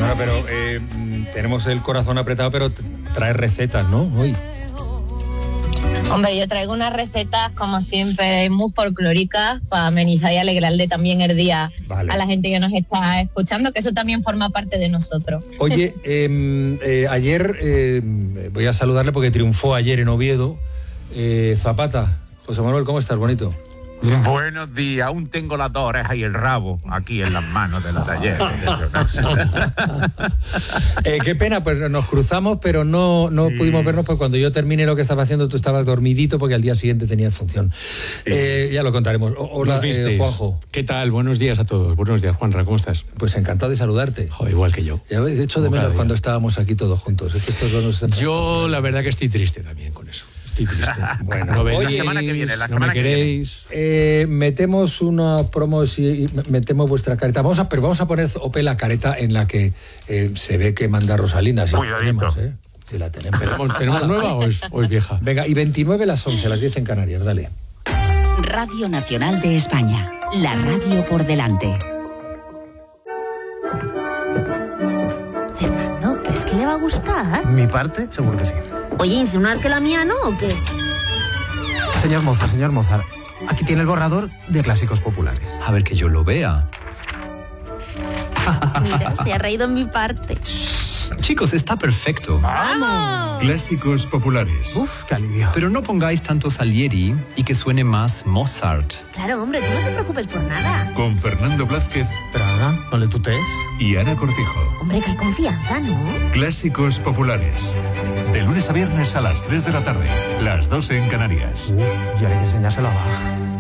Bueno, pero tenemos el corazón apretado, pero trae recetas, ¿no? Hoy. Hombre, yo traigo unas recetas, como siempre, muy folclóricas para amenizar y alegrarle también el día a la gente que nos está escuchando, que eso también forma parte de nosotros. Oye, ayer, voy a saludarle porque triunfó ayer en Oviedo, Zapata. José Manuel, ¿cómo estás, bonito? Buenos días, aún tengo las dos orejas y el rabo aquí en las manos de los talleres. Qué pena, pues nos cruzamos, pero no pudimos vernos porque cuando yo terminé lo que estaba haciendo tú estabas dormidito porque al día siguiente tenías función. Ya lo contaremos. Hola, Juanjo. ¿Qué tal? Buenos días a todos. Buenos días, Juanra, ¿cómo estás? Pues encantado de saludarte. Joder, igual que yo. Ya he hecho de menos cuando estábamos aquí todos juntos. Es que estos dos nos yo la verdad que estoy triste también con eso. Estoy triste. Bueno, no venís, la semana que viene, no me queréis. Metemos una promo y metemos vuestra careta. Vamos a poner la careta en la que se ve que manda Rosalina. Si la tenemos, si la tenemos. ¿Tenemos nueva o es vieja? Venga, y 29 las 11, las 10 en Canarias, dale. Radio Nacional de España, la radio por delante. Fernando, ¿crees que le va a gustar? ¿Mi parte? Seguro que sí. Oye, ¿insinúas que la mía no o qué? Señor Mozart, aquí tiene el borrador de clásicos populares. A ver que yo lo vea. Mira, se ha reído en mi parte. Chicos, está perfecto. ¡Vamos! Clásicos populares. Uf, qué alivio. Pero no pongáis tanto Salieri y que suene más Mozart. Claro, hombre, tú no te preocupes por nada. Con Fernando Blázquez. Pero Ana, no le tutees. Y Ana Cortijo. Hombre, que hay confianza, ¿no? Clásicos populares. De lunes a viernes a las 3 de la tarde. Las 2 en Canarias. Uf, y ahora hay que enseñárselo a Bach.